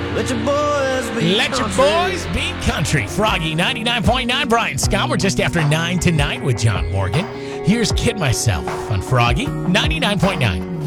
Let your boys be Let your country. boys be country. Froggy 99.9, Brian Scott. We're just after 9 tonight with John Morgan. Here's Kid Myself on Froggy 99.9.